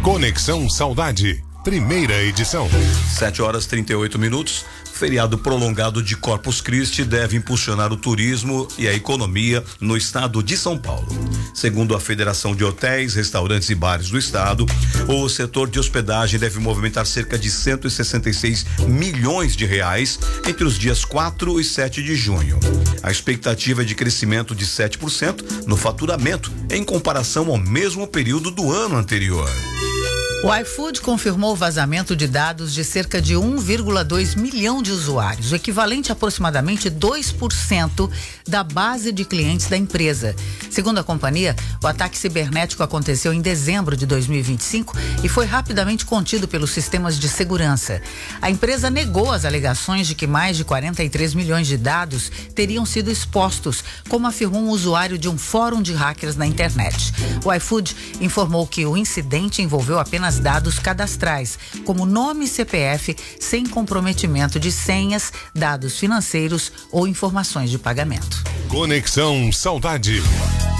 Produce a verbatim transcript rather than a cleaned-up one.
Conexão Saudade, primeira edição. sete horas e trinta e oito minutos. Feriado prolongado de Corpus Christi deve impulsionar o turismo e a economia no estado de São Paulo. Segundo a Federação de Hotéis, Restaurantes e Bares do estado, o setor de hospedagem deve movimentar cerca de cento e sessenta e seis milhões de reais entre os dias quatro e sete de junho. A expectativa é de crescimento de sete por cento no faturamento em comparação ao mesmo período do ano anterior. O iFood confirmou o vazamento de dados de cerca de um vírgula dois milhão de usuários, o equivalente a aproximadamente dois por cento da base de clientes da empresa. Segundo a companhia, o ataque cibernético aconteceu em dezembro de dois mil e vinte e cinco e foi rapidamente contido pelos sistemas de segurança. A empresa negou as alegações de que mais de quarenta e três milhões de dados teriam sido expostos, como afirmou um usuário de um fórum de hackers na internet. O iFood informou que o incidente envolveu apenas dados cadastrais, como nome e C P F, sem comprometimento de senhas, dados financeiros ou informações de pagamento. Conexão Saudade.